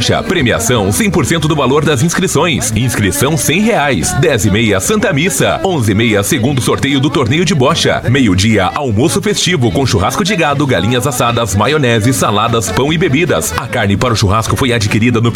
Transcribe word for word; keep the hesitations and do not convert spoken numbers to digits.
Bocha. Premiação cem por cento do valor das inscrições. Inscrição cem reais. dez e meia Santa Missa. onze e meia segundo sorteio do torneio de bocha. Meio-dia almoço festivo com churrasco de gado, galinhas assadas, maionese, saladas, pão e bebidas. A carne para o churrasco foi adquirida no